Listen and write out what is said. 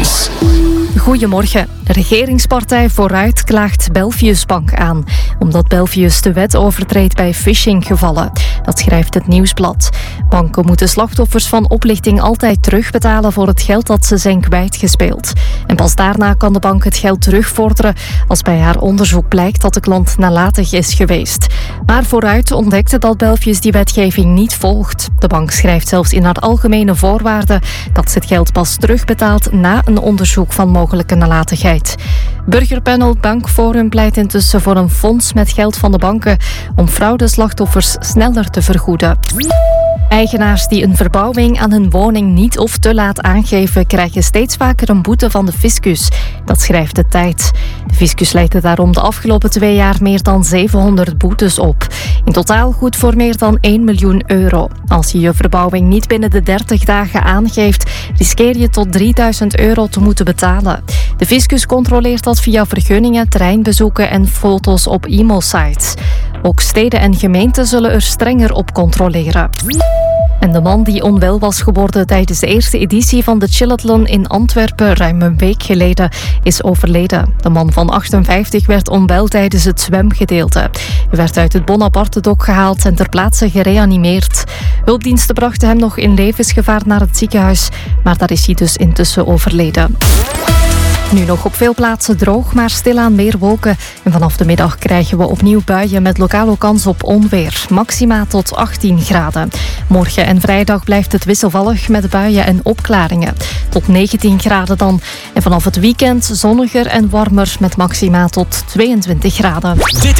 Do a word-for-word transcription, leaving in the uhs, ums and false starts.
Nieuws. Goedemorgen. De regeringspartij Vooruit klaagt Belfius Bank aan, omdat Belfius de wet overtreedt bij phishinggevallen. Dat schrijft het Nieuwsblad. Banken moeten slachtoffers van oplichting altijd terugbetalen voor het geld dat ze zijn kwijtgespeeld. En pas daarna kan de bank het geld terugvorderen als bij haar onderzoek blijkt dat de klant nalatig is geweest. Maar Vooruit ontdekte dat Belfius die wetgeving niet volgt. De bank schrijft zelfs in haar algemene voorwaarden dat ze het geld pas terugbetaalt na een onderzoek van mogelijke nalatigheid. Burgerpanel Bankforum pleit intussen voor een fonds met geld van de banken om fraudeslachtoffers sneller te vergoeden. Eigenaars die een verbouwing aan hun woning niet of te laat aangeven, krijgen steeds vaker een boete van de fiscus. Dat schrijft de Tijd. De fiscus legde daarom de afgelopen twee jaar meer dan zevenhonderd boetes op. In totaal goed voor meer dan één miljoen euro. Als je je verbouwing niet binnen de dertig dagen aangeeft, riskeer je tot drieduizend euro te moeten betalen. De fiscus controleert dat via vergunningen, terreinbezoeken en foto's op e-mailsites. Ook steden en gemeenten zullen er strenger op controleren. En de man die onwel was geworden tijdens de eerste editie van de Chillathlon in Antwerpen ruim een week geleden is overleden. De man van achtenvijftig werd onwel tijdens het zwemgedeelte. Hij werd uit het Bonaparte-dok gehaald en ter plaatse gereanimeerd. Hulpdiensten brachten hem nog in levensgevaar naar het ziekenhuis, maar daar is hij dus intussen overleden. Nu nog op veel plaatsen droog, maar stilaan meer wolken. En vanaf de middag krijgen we opnieuw buien met lokale kans op onweer. Maxima tot achttien graden. Morgen en vrijdag blijft het wisselvallig met buien en opklaringen. Tot negentien graden dan. En vanaf het weekend zonniger en warmer met maxima tot tweeëntwintig graden.